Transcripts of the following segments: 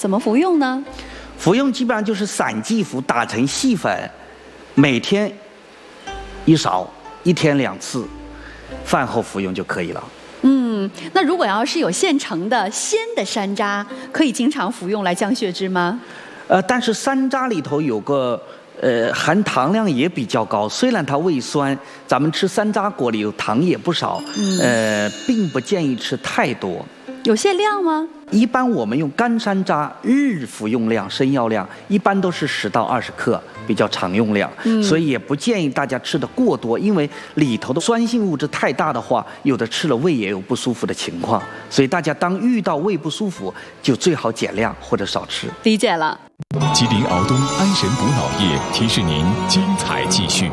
怎么服用呢？ 服用基本上就是散剂服，打成细粉，每天1勺，1天2次，饭后服用就可以了。 那如果要是有现成的鲜的山楂，可以经常服用来降血脂吗？ 但是山楂里头有个含糖量也比较高，虽然它胃酸，咱们吃山楂果里有糖也不少，并不建议吃太多。 有限量吗？ 一般我们用干山楂日服用量、生药量一般都是10到20克，比较常用量，所以也不建议大家吃的过多，因为里头的酸性物质太大的话，有的吃了胃也有不舒服的情况，所以大家当遇到胃不舒服，就最好减量或者少吃。 理解了。 吉林敖东安神补脑液提示您精彩继续。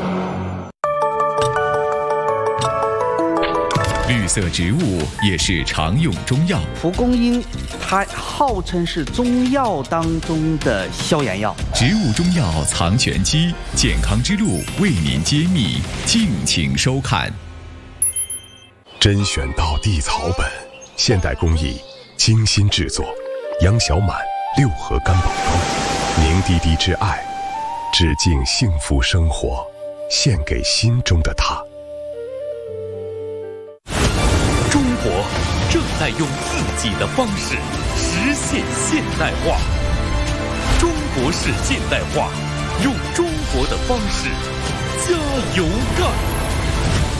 绿色植物也是常用中药。 蒲公英，它号称是中药当中的消炎药。 植物中药藏玄机，健康之路为您揭秘，敬请收看。 甄选到地草本，现代工艺，精心制作，杨小满6合干宝装，凝滴滴之爱，致敬幸福生活，献给心中的他。 中国正在用自己的方式实现现代化。中国式现代化，用中国的方式加油干！